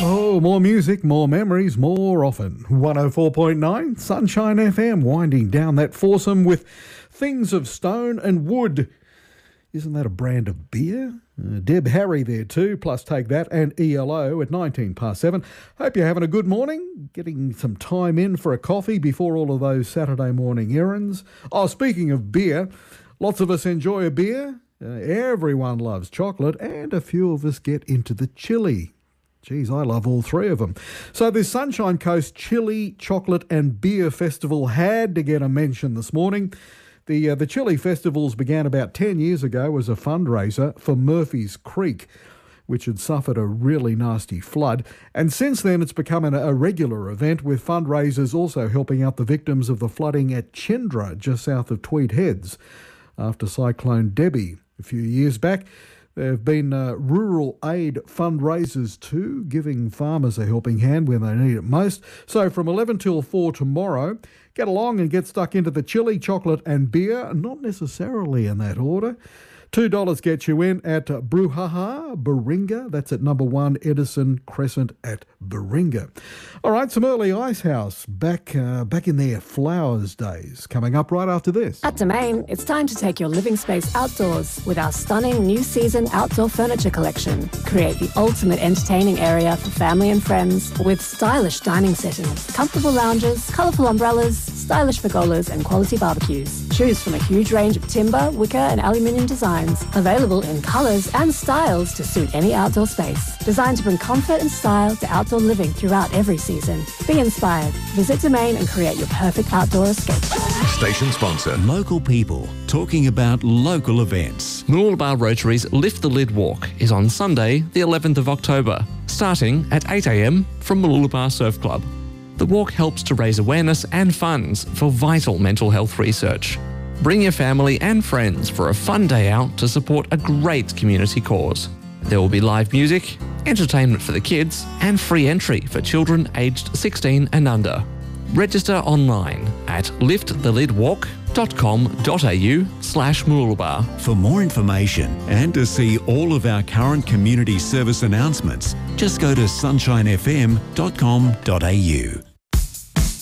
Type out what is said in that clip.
Oh, more music, more memories, more often. 104.9 Sunshine FM, winding down that foursome with Things of Stone and Wood. Isn't that a brand of beer? Deb Harry there too, plus Take That and ELO at 7:19. Hope you're having a good morning, getting some time in for a coffee before all of those Saturday morning errands. Oh, speaking of beer, lots of us enjoy a beer. Everyone loves chocolate, and a few of us get into the chili. Geez, I love all three of them. So this Sunshine Coast Chili, Chocolate and Beer Festival had to get a mention this morning. The Chili Festivals began about 10 years ago as a fundraiser for Murphy's Creek, which had suffered a really nasty flood. And since then, it's become a regular event, with fundraisers also helping out the victims of the flooding at Chindra, just south of Tweed Heads, after Cyclone Debbie a few years back. There have been rural aid fundraisers too, giving farmers a helping hand when they need it most. So from 11 till 4 tomorrow, get along and get stuck into the chili, chocolate and beer, not necessarily in that order. $2 gets you in at Brouhaha, Baringa. That's at number 1 Edison Crescent at Baringa. All right, some early Icehouse back in their flowers days. Coming up right after this. At Domain, it's time to take your living space outdoors with our stunning new season outdoor furniture collection. Create the ultimate entertaining area for family and friends with stylish dining settings, comfortable lounges, colourful umbrellas, stylish pergolas and quality barbecues. Choose from a huge range of timber, wicker and aluminium designs, available in colours and styles to suit any outdoor space. Designed to bring comfort and style to outdoor living throughout every season. Be inspired. Visit Domain and create your perfect outdoor escape. Station sponsor. Local people talking about local events. Mooloolaba Rotary's Lift the Lid Walk is on Sunday, the 11th of October, starting at 8 a.m. from Mooloolaba Surf Club. The walk helps to raise awareness and funds for vital mental health research. Bring your family and friends for a fun day out to support a great community cause. There will be live music, entertainment for the kids, and free entry for children aged 16 and under. Register online at liftthelidwalk.com.au/Mooloolaba. For more information and to see all of our current community service announcements, just go to sunshinefm.com.au.